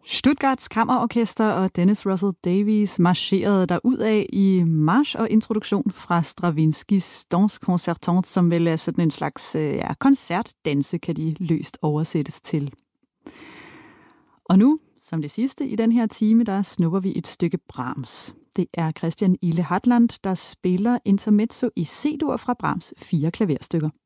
Stuttgarts Kammerorkester og Dennis Russell Davies marcherede derudad i march og introduktion fra Stravinskys Danse Concertante, som vel er sådan en slags koncertdanse, kan de løst oversættes til. Og nu, som det sidste i den her time, der snupper vi et stykke Brahms. Det er Christian Ile Hartland, der spiller intermezzo i C-dur fra Brahms 4 klaverstykker.